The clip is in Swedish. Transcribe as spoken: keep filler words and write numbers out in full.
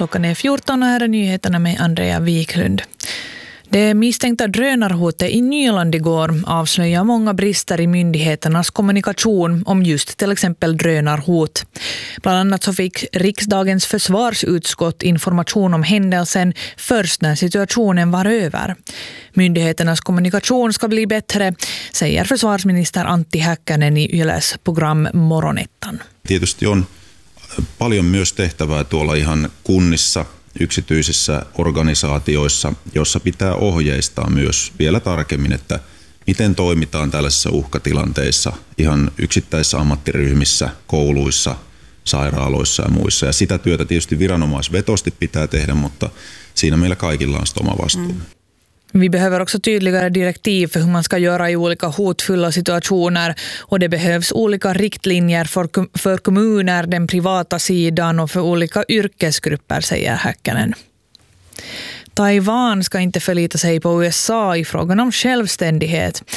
Klockan är fjorton och här är nyheterna med Andrea Wiklund. Det misstänkta drönarhotet i Nyland igår avslöjar många brister i myndigheternas kommunikation om just till exempel drönarhot. Bland annat så fick riksdagens försvarsutskott information om händelsen först när situationen var över. Myndigheternas kommunikation ska bli bättre, säger försvarsminister Antti Häkkänen i Yles program Morgonettan. Tietysti on paljon myös tehtävää tuolla ihan kunnissa, yksityisissä organisaatioissa, jossa pitää ohjeistaa myös vielä tarkemmin, että miten toimitaan tällaisissa uhkatilanteissa ihan yksittäisissä ammattiryhmissä, kouluissa, sairaaloissa ja muissa. Ja sitä työtä tietysti viranomaisvetosti pitää tehdä, mutta siinä meillä kaikilla on oma vastuu. Mm. Vi behöver också tydligare direktiv för hur man ska göra i olika hotfulla situationer och det behövs olika riktlinjer för, för kommuner, den privata sidan och för olika yrkesgrupper, säger Häkkänen. Taiwan ska inte förlita sig på U S A i frågan om självständighet.